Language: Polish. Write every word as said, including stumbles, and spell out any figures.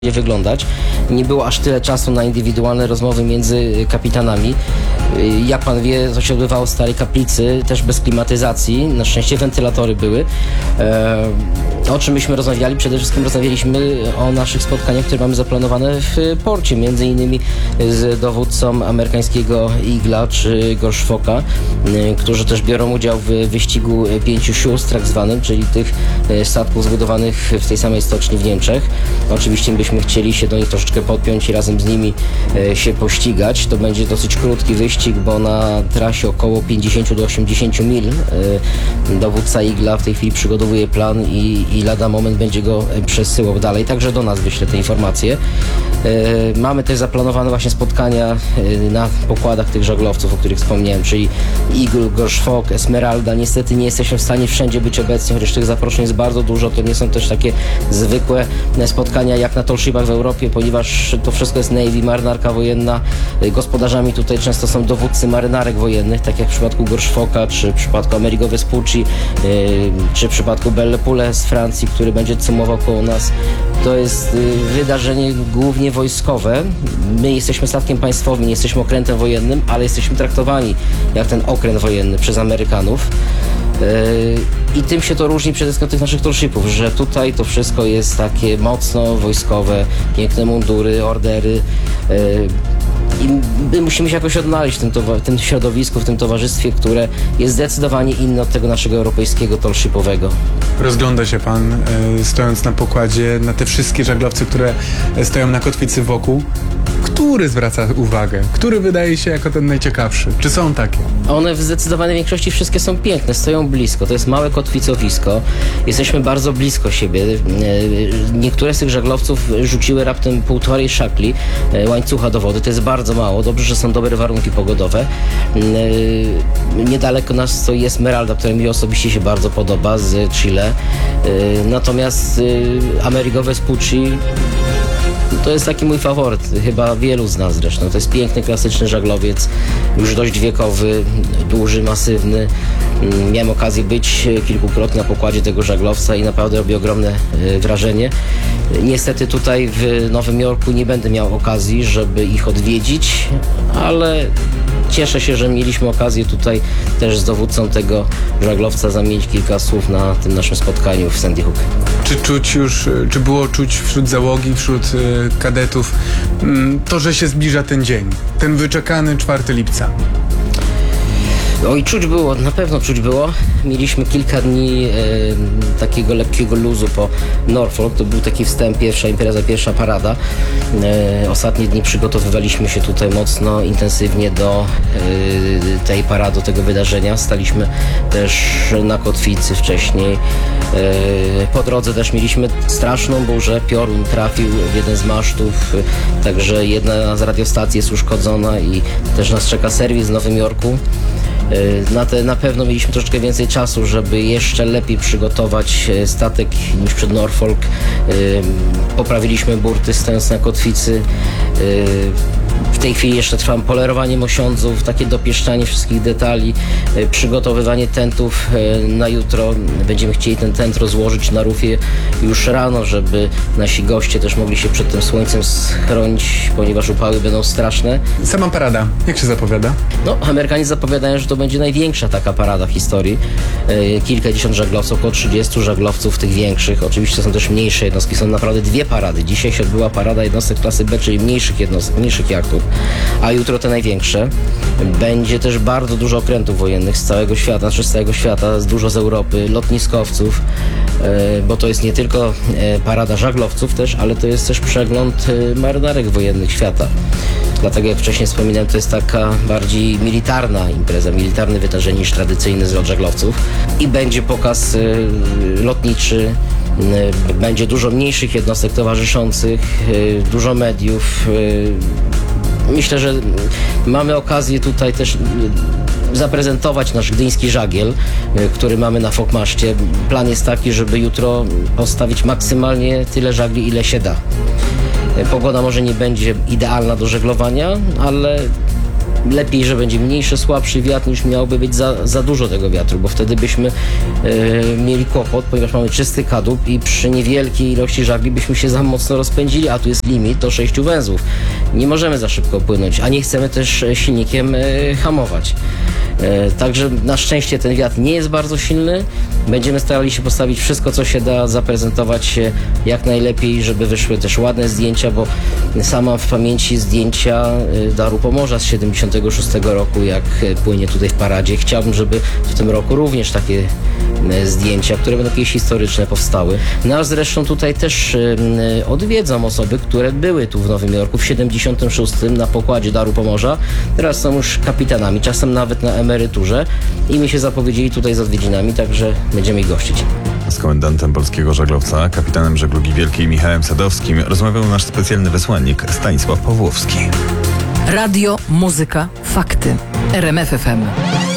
wyglądać. Nie było aż tyle czasu na indywidualne rozmowy między kapitanami. Jak pan wie, to się odbywało w Starej Kaplicy, też bez klimatyzacji. Na szczęście wentylatory były. O czym myśmy rozmawiali? Przede wszystkim rozmawialiśmy o naszych spotkaniach, które mamy zaplanowane w porcie, między innymi z dowódcą amerykańskiego Eagle'a czy Gorszfoka, którzy też biorą udział w wyścigu pięciu sióstr, tak zwanym, czyli tych statków zbudowanych w tej samej stoczni w Niemczech. Oczywiście byśmy chcieli się do nich troszeczkę podpiąć i razem z nimi się pościgać. To będzie dosyć krótki wyścig, bo na trasie około pięćdziesiąt do osiemdziesięciu mil. Dowódca Eagle'a w tej chwili przygotowuje plan i, i lada moment będzie go przesyłał dalej. Także do nas wyśle te informacje. Mamy też zaplanowane właśnie spotkania na pokładach tych żaglowców, o których wspomniałem, czyli Eagle, Gorszfok, Esmeralda. Niestety nie jesteśmy w stanie wszędzie być obecni, chociaż tych zaproszeń jest bardzo dużo. To nie są też takie zwykłe spotkania jak na tollshipach w Europie, ponieważ to wszystko jest Navy, marynarka wojenna. Gospodarzami tutaj często są dowódcy marynarek wojennych, tak jak w przypadku Gorszfoka, czy w przypadku Amerigo Vespucci, czy w przypadku Belle Poule z Francji, który będzie cumował koło nas. To jest wydarzenie głównie wojskowe. My jesteśmy statkiem państwowym, nie jesteśmy okrętem wojennym, ale jesteśmy traktowani jak ten okręt wojenny przez Amerykanów. I tym się to różni przede wszystkim od tych naszych tollshipów, że tutaj to wszystko jest takie mocno wojskowe, piękne mundury, ordery. I my musimy się jakoś odnaleźć w tym, w tym środowisku, w tym towarzystwie, które jest zdecydowanie inne od tego naszego europejskiego tollshipowego. Rozgląda się pan, y, stojąc na pokładzie, na te wszystkie żaglowce, które stoją na kotwicy wokół. Który zwraca uwagę? Który wydaje się jako ten najciekawszy? Czy są takie? One w zdecydowanej większości wszystkie są piękne, stoją blisko. To jest małe kotwicowisko. Jesteśmy bardzo blisko siebie. Niektóre z tych żaglowców rzuciły raptem półtorej szakli łańcucha do wody. To jest bardzo mało. Dobrze, że są dobre warunki pogodowe. Niedaleko nas stoi Esmeralda, która mi osobiście się bardzo podoba, z Chile. Natomiast Amerigo Vespucci to jest taki mój faworyt, chyba wielu z nas zresztą. To jest piękny, klasyczny żaglowiec, już dość wiekowy, duży, masywny. Miałem okazję być kilkukrotnie na pokładzie tego żaglowca i naprawdę robi ogromne wrażenie. Niestety tutaj w Nowym Jorku nie będę miał okazji, żeby ich odwiedzić, ale cieszę się, że mieliśmy okazję tutaj też z dowódcą tego żaglowca zamienić kilka słów na tym naszym spotkaniu w Sandy Hook. Czy czuć już, czy było czuć wśród załogi, wśród y, kadetów y, to, że się zbliża ten dzień, ten wyczekany czwartego lipca? Oj, czuć było, na pewno czuć było. Mieliśmy kilka dni e, takiego lekkiego luzu po Norfolk. To był taki wstęp, pierwsza impreza, pierwsza parada. E, ostatnie dni przygotowywaliśmy się tutaj mocno, intensywnie do e, tej parady, do tego wydarzenia. Staliśmy też na kotwicy wcześniej. E, po drodze też mieliśmy straszną burzę. Piorun trafił w jeden z masztów, e, także jedna z radiostacji jest uszkodzona i też nas czeka serwis w Nowym Jorku. Na, te, na pewno mieliśmy troszeczkę więcej czasu, żeby jeszcze lepiej przygotować statek niż przed Norfolk. Poprawiliśmy burty, stojąc na kotwicy. W tej chwili jeszcze trwa polerowanie mosiądzów, takie dopieszczanie wszystkich detali, przygotowywanie tentów na jutro. Będziemy chcieli ten tent rozłożyć na rufie już rano, żeby nasi goście też mogli się przed tym słońcem schronić, ponieważ upały będą straszne. Sama parada, jak się zapowiada? No, Amerykanie zapowiadają, że to będzie największa taka parada w historii. Kilkadziesiąt żaglowców, około trzydziestu żaglowców, tych większych. Oczywiście są też mniejsze jednostki, są naprawdę dwie parady. Dzisiaj się odbyła parada jednostek klasy B, czyli mniejszych jednostek, mniejszych jachtów, a jutro te największe. Będzie też bardzo dużo okrętów wojennych z całego świata, znaczy z całego świata, dużo z Europy, lotniskowców, bo to jest nie tylko parada żaglowców też, ale to jest też przegląd marynarek wojennych świata. Dlatego, jak wcześniej wspominałem, to jest taka bardziej militarna impreza, militarne wydarzenie niż tradycyjny zlot żaglowców. I będzie pokaz y, lotniczy, y, będzie dużo mniejszych jednostek towarzyszących, y, dużo mediów. Y, myślę, że mamy okazję tutaj też y, zaprezentować nasz gdyński żagiel, y, który mamy na fokmaszcie. Plan jest taki, żeby jutro postawić maksymalnie tyle żagli, ile się da. Pogoda może nie będzie idealna do żeglowania, ale lepiej, że będzie mniejszy, słabszy wiatr, niż miałoby być za, za dużo tego wiatru, bo wtedy byśmy e, mieli kłopot, ponieważ mamy czysty kadłub i przy niewielkiej ilości żagli byśmy się za mocno rozpędzili, a tu jest limit do sześciu węzłów. Nie możemy za szybko płynąć, a nie chcemy też silnikiem e, hamować. E, także na szczęście ten wiatr nie jest bardzo silny. Będziemy starali się postawić wszystko, co się da, zaprezentować się jak najlepiej, żeby wyszły też ładne zdjęcia, bo sam mam w pamięci zdjęcia e, Daru Pomorza z siedemdziesiątego szóstego roku, jak e, płynie tutaj w paradzie. Chciałbym, żeby w tym roku również takie e, zdjęcia, które będą jakieś historyczne, powstały. No a zresztą tutaj też e, odwiedzam osoby, które były tu w Nowym Jorku w siedemdziesiątym szóstym na pokładzie Daru Pomorza. Teraz są już kapitanami, czasem nawet na emeryturze i mi się zapowiedzieli tutaj z odwiedzinami, także będziemy ich gościć. Z komendantem polskiego żaglowca, kapitanem żeglugi wielkiej Michałem Sadowskim rozmawiał nasz specjalny wysłannik Stanisław Pawłowski. Radio, muzyka, fakty. R M F F M.